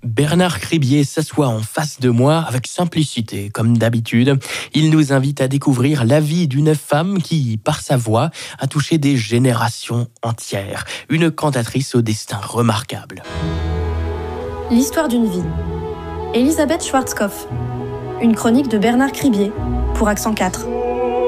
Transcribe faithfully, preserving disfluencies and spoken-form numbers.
Bernard Cribier s'assoit en face de moi avec simplicité, comme d'habitude. Il nous invite à découvrir la vie d'une femme qui, par sa voix, a touché des générations entières. Une cantatrice au destin remarquable. L'histoire d'une vie. Elisabeth Schwarzkopf. Une chronique de Bernard Cribier pour Accent quatre.